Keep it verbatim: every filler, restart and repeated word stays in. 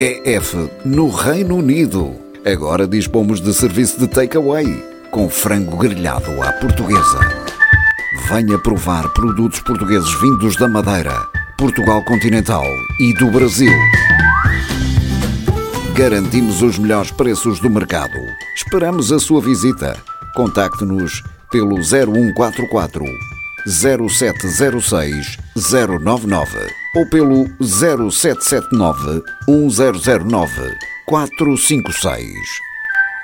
E F no Reino Unido. Agora dispomos de serviço de takeaway, com frango grelhado à portuguesa. Venha provar produtos portugueses vindos da Madeira, Portugal continental e do Brasil. Garantimos os melhores preços do mercado. Esperamos a sua visita. Contacte-nos pelo zero um quatro quatro, zero sete zero seis, zero nove nove ou pelo zero sete sete nove, um zero zero nove, quatro cinco seis.